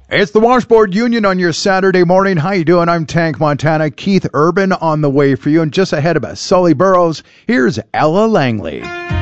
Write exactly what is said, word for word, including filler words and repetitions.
It's the Washboard Union on your Saturday morning. How you doing? I'm Tank Montana. Keith Urban on the way for you. And just ahead of us, Sully Burrows, here's Ella Langley.